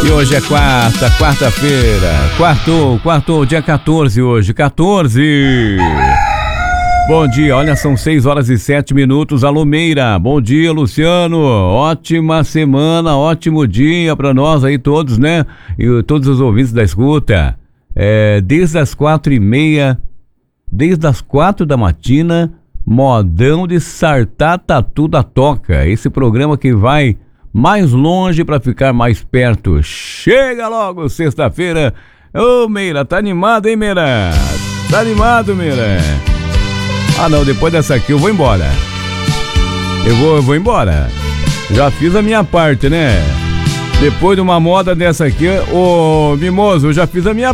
hoje é quarta-feira. Quartou, dia 14 hoje, 14. Bom dia, olha, são 6h07. Alô, Meira. Bom dia, Luciano. Ótima semana, ótimo dia pra nós aí todos, né? E todos os ouvintes da escuta. Desde as 4h30, desde as 4 da matina, modão de sartar tatu da toca. Esse programa que vai mais longe pra ficar mais perto. Chega logo, sexta-feira. Ô, Meira, tá animado, hein, Meira? Tá animado, Meira? Ah, não, depois dessa aqui eu vou embora. Eu vou embora. Já fiz a minha parte, né? Depois de uma moda dessa aqui, ô Mimoso, eu já fiz a minha